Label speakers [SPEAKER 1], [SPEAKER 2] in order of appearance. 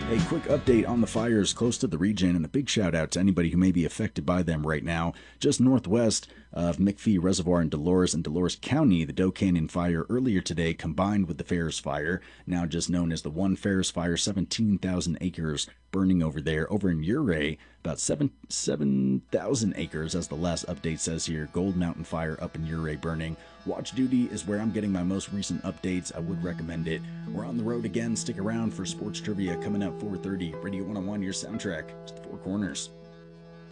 [SPEAKER 1] A quick update on the fires close to the region, and a big shout out to anybody who may be affected by them right now. Just northwest of McPhee Reservoir in Dolores and Dolores County, the Doe Canyon fire earlier today combined with the Ferris fire, now just known as the One Ferris Fire, 17,000 acres burning over there. Over in Ouray, about 7,000 acres, as the last update says here. Gold Mountain fire up in Ouray burning. Watch Duty is where I'm getting my most recent updates. I would recommend it. We're on the road again. Stick around for sports trivia coming up 4:30. Radio 101, your soundtrack to the Four Corners.